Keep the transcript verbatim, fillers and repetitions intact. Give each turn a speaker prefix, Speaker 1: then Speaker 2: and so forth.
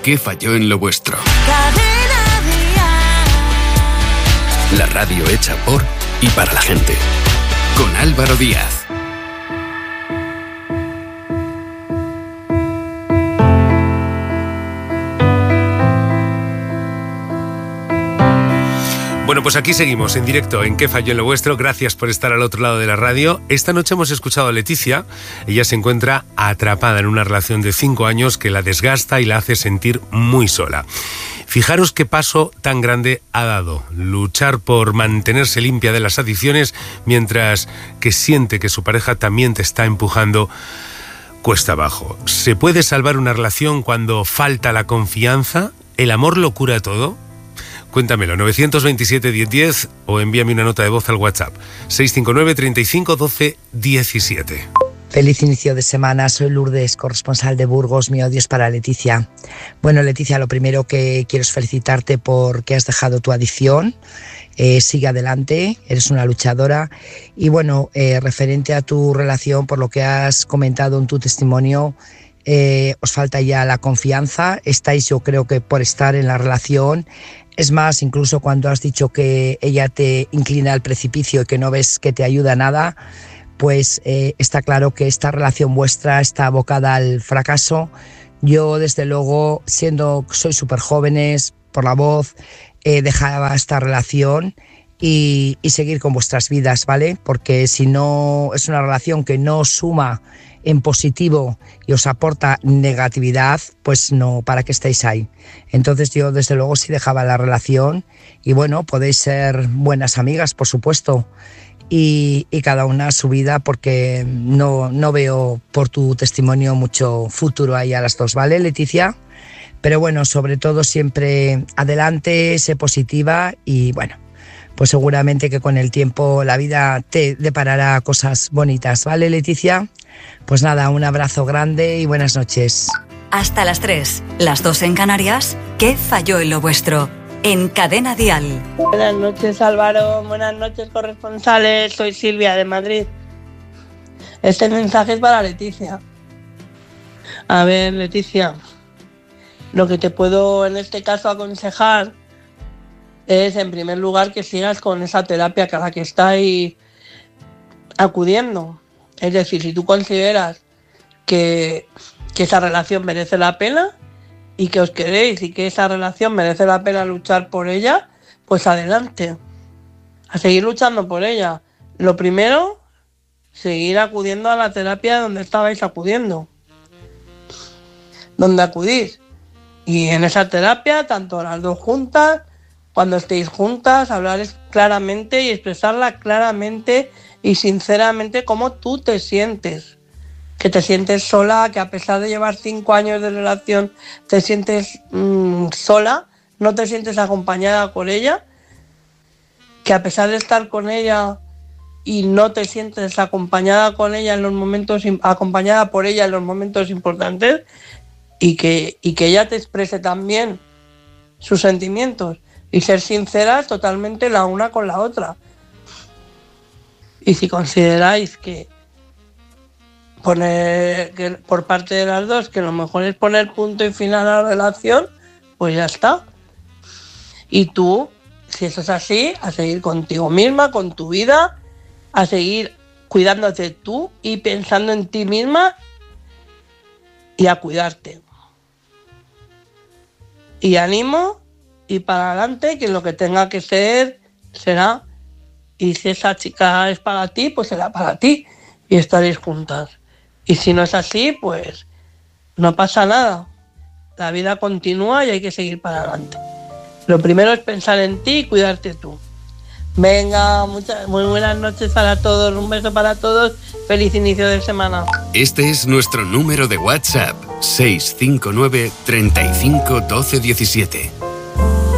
Speaker 1: ¿Qué falló en lo vuestro? La radio hecha por y para la gente. Con Álvaro Díaz.
Speaker 2: Bueno, pues aquí seguimos en directo en ¿Qué falló en lo vuestro? Gracias por estar al otro lado de la radio. Esta noche hemos escuchado a Leticia. Ella se encuentra atrapada en una relación de cinco años que la desgasta y la hace sentir muy sola. Fijaros qué paso tan grande ha dado. Luchar por mantenerse limpia de las adicciones mientras que siente que su pareja también te está empujando cuesta abajo. ¿Se puede salvar una relación cuando falta la confianza? ¿El amor lo cura todo? Cuéntamelo, nueve dos siete, diez diez o envíame una nota de voz al WhatsApp seis cinco nueve, treinta y cinco, doce, diecisiete.
Speaker 3: Feliz inicio de semana, soy Lourdes, corresponsal de Burgos, mi odio es para Leticia. Bueno, Leticia, lo primero que quiero es felicitarte porque has dejado tu adicción, eh, sigue adelante, eres una luchadora y bueno, eh, referente a tu relación, por lo que has comentado en tu testimonio, eh, os falta ya la confianza, estáis yo creo que por estar en la relación. Es más, incluso cuando has dicho que ella te inclina al precipicio y que no ves que te ayuda a nada, pues eh, está claro que esta relación vuestra está abocada al fracaso. Yo, desde luego, siendo, soy súper jóvenes, por la voz, eh, dejaba esta relación y, y seguir con vuestras vidas, ¿vale? Porque si no, es una relación que no suma en positivo y os aporta negatividad, pues no, ¿para qué estáis ahí? Entonces yo desde luego sí dejaba la relación y bueno, podéis ser buenas amigas, por supuesto, y, y cada una a su vida, porque no, no veo por tu testimonio mucho futuro ahí a las dos, ¿vale, Leticia? Pero bueno, sobre todo siempre adelante, sé positiva y bueno, pues seguramente que con el tiempo la vida te deparará cosas bonitas, ¿vale, Leticia? Pues nada, un abrazo grande y buenas noches.
Speaker 4: Hasta las tres, las dos en Canarias, ¿Qué falló en lo vuestro? En Cadena Dial.
Speaker 5: Buenas noches, Álvaro. Buenas noches, corresponsales. Soy Silvia de Madrid. Este mensaje es para Leticia. A ver, Leticia, lo que te puedo en este caso aconsejar es, en primer lugar, que sigas con esa terapia a la que estáis acudiendo. Es decir, si tú consideras que, que esa relación merece la pena y que os queréis y que esa relación merece la pena luchar por ella, pues adelante, a seguir luchando por ella. Lo primero, seguir acudiendo a la terapia donde estabais acudiendo, donde acudís. Y en esa terapia, tanto las dos juntas, cuando estéis juntas, hablar claramente y expresarla claramente y sinceramente cómo tú te sientes, que te sientes sola, que a pesar de llevar cinco años de relación te sientes mmm, sola, no te sientes acompañada por ella, que a pesar de estar con ella y no te sientes acompañada con ella en los momentos, acompañada por ella en los momentos importantes, y que, y que ella te exprese también sus sentimientos y ser sinceras totalmente la una con la otra. Y si consideráis que poner que por parte de las dos que lo mejor es poner punto y final a la relación, pues ya está. Y tú, si eso es así, a seguir contigo misma, con tu vida, a seguir cuidándote tú y pensando en ti misma y a cuidarte. Y ánimo y para adelante, que lo que tenga que ser será. Y si esa chica es para ti, pues será para ti y estaréis juntas. Y si no es así, pues no pasa nada. La vida continúa y hay que seguir para adelante. Lo primero es pensar en ti y cuidarte tú. Venga, muchas, muy buenas noches para todos, un beso para todos, feliz inicio de semana.
Speaker 1: Este es nuestro número de WhatsApp, seis cinco nueve, treinta y cinco, doce, diecisiete.